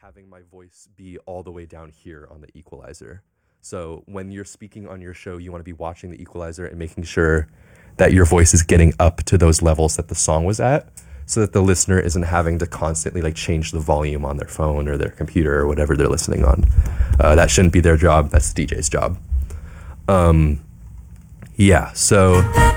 having my voice be all the way down here on the equalizer. So when you're speaking on your show, you want to be watching the equalizer and making sure that your voice is getting up to those levels that the song was at, so that the listener isn't having to constantly like change the volume on their phone or their computer or whatever they're listening on. That shouldn't be their job. That's the DJ's job. Yeah, so